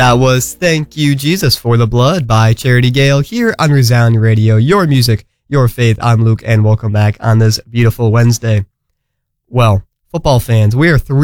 That was Thank You, Jesus, for the Blood by Charity Gale here on Resound Radio. Your music, your faith. I'm Luke, and welcome back on this beautiful Wednesday. Well, football fans, we are